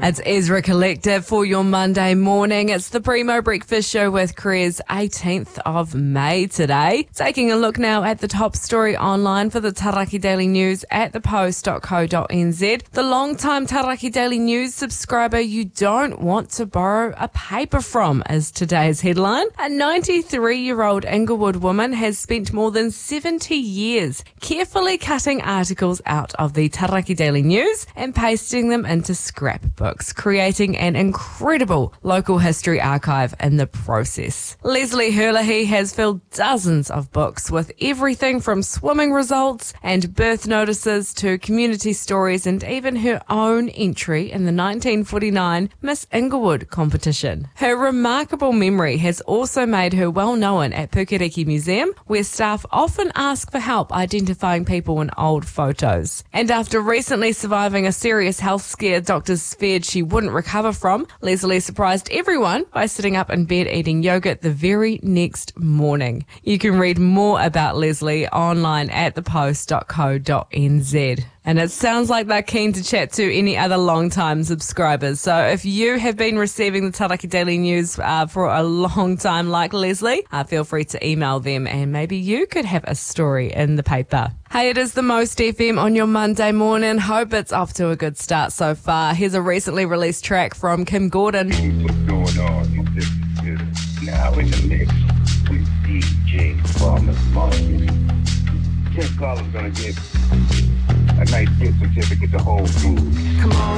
It's Ezra Collective for your Monday morning. It's the Primo Breakfast Show with Korea's 18th of May today. Taking a look now at the top story online for the Taraki Daily News at thepost.co.nz. The long-time Taraki Daily News subscriber you don't want to borrow a paper from is today's headline. A 93-year-old Inglewood woman has spent more than 70 years carefully cutting articles out of the Taraki Daily News and pasting them into scrapbooks, creating an incredible local history archive in the process. Leslie Herlihy has filled dozens of books with everything from swimming results and birth notices to community stories and even her own entry in the 1949 Miss Inglewood competition. Her remarkable memory has also made her well known at Pukereke Museum, where staff often ask for help identifying people in old photos. And after recently surviving a serious health scare doctors feared she wouldn't recover from, Leslie surprised everyone by sitting up in bed eating yogurt the very next morning. You can read more about Leslie online at thepost.co.nz. And it sounds like they're keen to chat to any other long-time subscribers. So if you have been receiving the Taraki Daily News for a long time like Leslie, feel free to email them and maybe you could have a story in the paper. Hey, it is the Most FM on your Monday morning. Hope it's off to a good start so far. Here's a recently released track from Kim Gordon. What's going on? This is now in the mix with DJ Farmer's Market. $10 gonna get a nice gift certificate to Whole Foods. Come on.